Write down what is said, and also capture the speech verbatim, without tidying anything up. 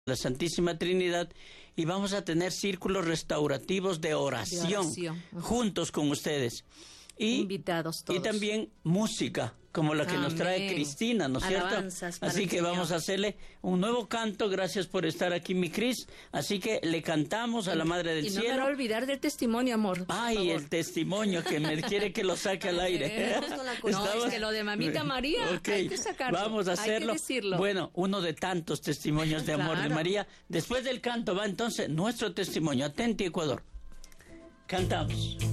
la Santísima Trinidad, y vamos a tener círculos restaurativos de oración, de oración. Uh-huh. juntos con ustedes. Y, invitados todos. Y también música, como la que Amén. Nos trae Cristina, ¿no es Alabanzas cierto? Así que Señor. Vamos a hacerle un nuevo canto. Gracias por estar aquí, mi Cris. Así que le cantamos a la Madre del y Cielo. Y no me voy a olvidar del testimonio, amor. Ay, el testimonio que me quiere que lo saque al aire. No, es que lo de Mamita María, okay. hay que sacarlo. Vamos a hacerlo. Hay que decirlo. Bueno, uno de tantos testimonios de amor claro. de María. Después del canto va entonces nuestro testimonio. Atenti, Ecuador. Cantamos.